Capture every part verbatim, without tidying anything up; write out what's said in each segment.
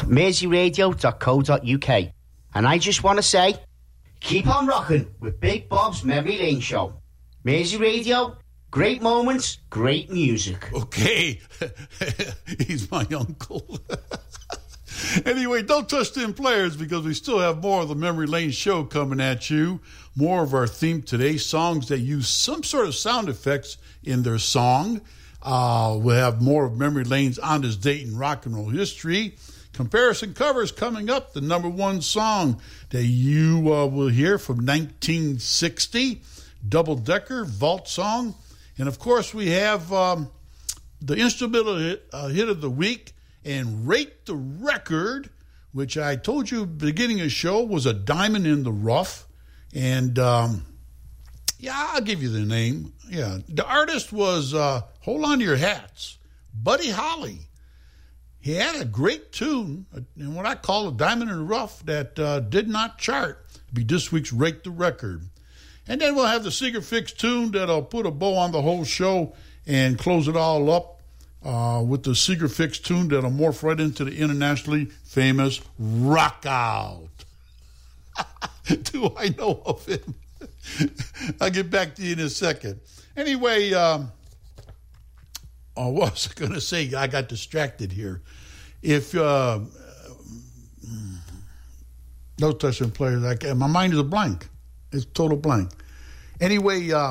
mersey radio dot co dot uk. And I just want to say, keep on rocking with Big Bob's Memory Lane Show. Mersey Radio, great moments, great music. Okay, he's my uncle. Anyway, don't touch them players because we still have more of the Memory Lane Show coming at you. More of our theme today, songs that use some sort of sound effects in their song. Uh, we'll have more of Memory Lane's On This Date in Rock and Roll History. Comparison covers coming up. The number one song that you uh, will hear from nineteen sixty, Double Decker, Vault Song. And, of course, we have um, the instrumental hit, uh, hit of the week and Rate the Record, which I told you at the beginning of the show was a diamond in the rough. And, um, yeah, I'll give you the name. Yeah, the artist was, uh, hold on to your hats, Buddy Holly. He had a great tune, and what I call a diamond in the rough, that uh, did not chart. It'll be this week's Rate the Record. And then we'll have the Seeger Fix tune that'll put a bow on the whole show and close it all up uh, with the Seeger Fix tune that'll morph right into the internationally famous Rock Out. Do I know of him? I'll get back to you in a second. Anyway, um, oh, what was I going to say? I got distracted here. If uh, no touching players, I can, my mind is a blank. It's total blank. Anyway, uh,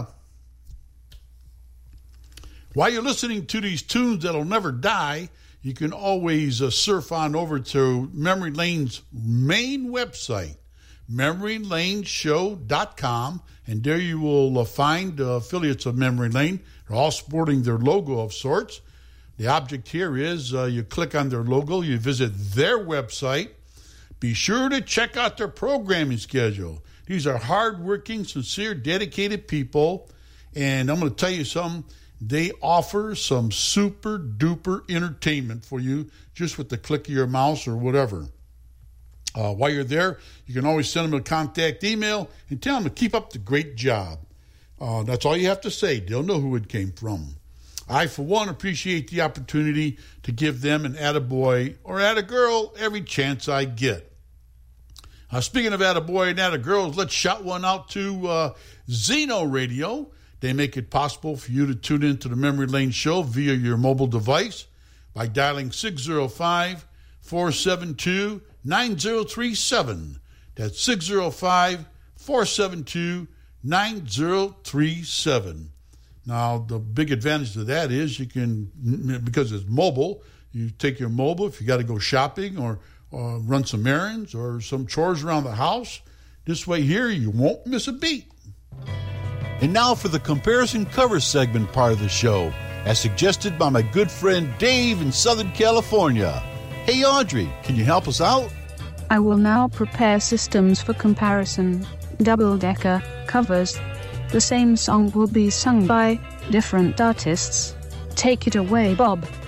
while you're listening to these tunes that'll never die, you can always uh, surf on over to Memory Lane's main website, memory lane show dot com, and there you will uh, find uh, affiliates of Memory Lane. They're all sporting their logo of sorts. The object here is uh, you click on their logo, you visit their website. Be sure to check out their programming schedule. These are hardworking, sincere, dedicated people, and I'm going to tell you something. They offer some super duper entertainment for you just with the click of your mouse or whatever. Uh, while you're there, you can always send them a contact email and tell them to keep up the great job. Uh, that's all you have to say. They'll know who it came from. I, for one, appreciate the opportunity to give them an attaboy or attagirl every chance I get. Uh, speaking of attaboy and attagirls, let's shout one out to uh, Zeno Radio. They make it possible for you to tune into the Memory Lane Show via your mobile device by dialing six oh five, four seven two, nine oh three seven. That's six oh five, four seven two, nine oh three seven. Now, the big advantage to that is you can, because it's mobile, you take your mobile if you got to go shopping or, or run some errands or some chores around the house. This way here, you won't miss a beat. And now for the comparison cover segment part of the show, as suggested by my good friend Dave in Southern California. Hey, Audrey, can you help us out? I will now prepare systems for comparison. Double-decker covers. The same song will be sung by different artists. Take it away, Bob.